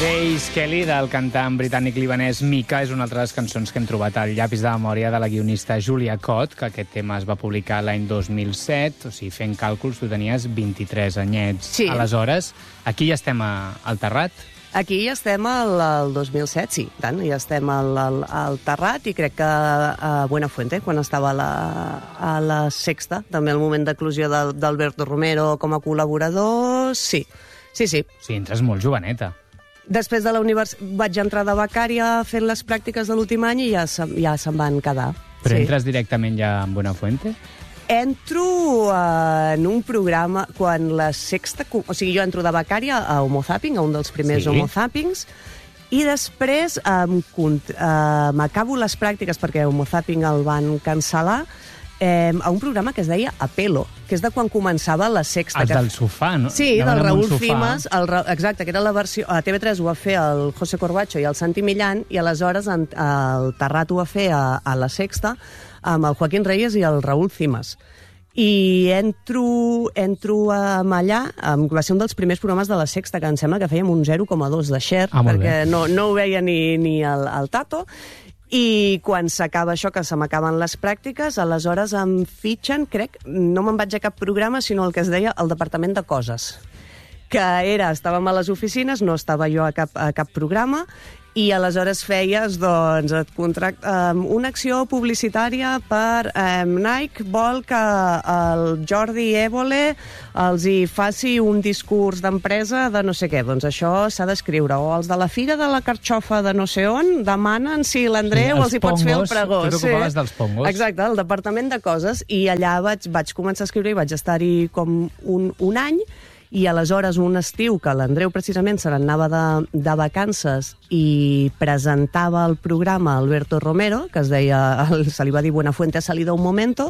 Grace Kelly, del cantant britànic-libanès Mika, és una altra de les cançons que hem trobat al llapis de memòria de la guionista Julia Cott, que aquest tema es va publicar l'any 2007, o sigui, fent càlculs, tu tenies 23 anyets. Sí. Aleshores, aquí ja estem al Terrat. Aquí ja estem al 2007, sí, tant, ja estem al Terrat, i crec que a Buenafuente, quan estava a la Sexta, també al moment d'eclosió d'Alberto Romero com a col·laborador, sí. Sí. Sí, entres molt joveneta. Després de la universitat vaig entrar de becària fent les pràctiques de l'últim any i ja se'n van quedar. Però sí. entres directament ja en Buenafuente? Entro en un programa quan la Sexta... O sigui, jo entro de becària a Homo Zapping, a un dels primers Homo Zappings, i després m'acabo les pràctiques, perquè Homo Zapping el van cancel·lar, a un programa que es deia Apelo, que és de quan començava la Sexta. Els del sofà, no? Sí, del Raúl Cimas. Exacte, que era la versió... A TV3 ho va fer el José Corbacho i el Santi Millán, i aleshores el Terrat ho va fer a la Sexta amb el Joaquín Reyes i el Raúl Cimas. I entro allà, va ser un dels primers programes de la Sexta, que em sembla que fèiem un 0,2 de share, perquè no ho veia ni el Tato. I quan s'acaba això, que se m'acaben les pràctiques, aleshores em fitxen, crec, no me'n vaig a cap programa, sinó el que es deia el Departament de Coses, que estàvem a les oficines, no estava jo a cap programa, i aleshores feies, doncs, et una acció publicitària per Nike vol que el Jordi Évole els hi faci un discurs d'empresa de no sé què. Doncs això s'ha d'escriure. O els de la Fira de la Carxofa de no sé on demanen si l'Andreu els hi pots fer el pregó. Tu t'ocupaves dels pongos. Exacte, el Departament de Coses. I allà vaig començar a escriure i vaig estar-hi com un any. I aleshores un estiu que l'Andreu precisament se n'anava de vacances i presentava el programa Alberto Romero, que se li va dir Buenafuente ha salido un momento,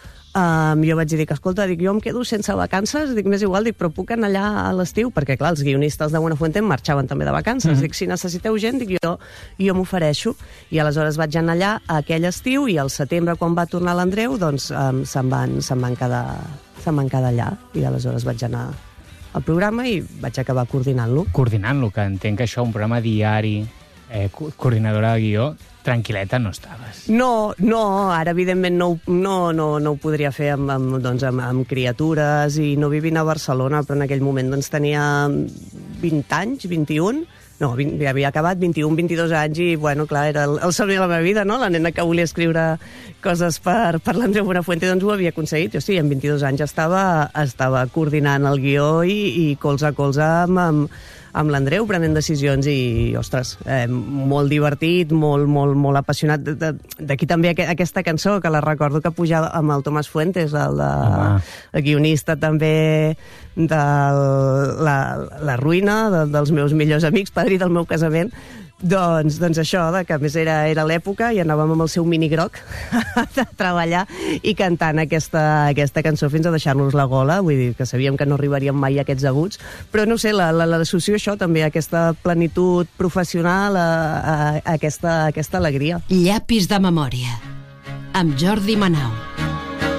jo vaig dir que, escolta, jo em quedo sense vacances, més igual, però puc anar allà a l'estiu, perquè clar, els guionistes de Buenafuente marxaven també de vacances, si necessiteu gent, jo m'ofereixo, i aleshores vaig anar allà aquell estiu, i al setembre, quan va tornar l'Andreu, doncs se'n van quedar allà, i aleshores vaig anar al programa i vaig acabar coordinant-lo. Coordinant-lo, que entenc que això, un programa diari, coordinadora de guió, tranquil·leta no estaves. No, ara evidentment no ho podria fer amb criatures i no vivint a Barcelona, però en aquell moment doncs tenia 20 anys, 21... No, havia acabat 21, 22 anys i, bueno, clar, era el somni de la meva vida, no? La nena que volia escriure coses per l'Andreu Buenafuente, doncs ho havia aconseguit. Jo sí, amb 22 anys estava coordinant el guió i colze a colze amb l'Andreu, prenent decisions i, ostres, molt divertit, molt apassionat. D'aquí també aquesta cançó, que la recordo que pujava amb el Tomàs Fuentes, el guionista també de La Ruïna, dels meus millors amics, padrí del meu casament. Doncs això, que a més era l'època i anàvem amb el seu minigroc a treballar i cantant aquesta cançó fins a deixar-nos la gola, vull dir que sabíem que no arribaríem mai a aquests aguts, però no sé, l'associació això també, aquesta plenitud professional, a aquesta alegria. Llapis de memòria, amb Jordi Manau.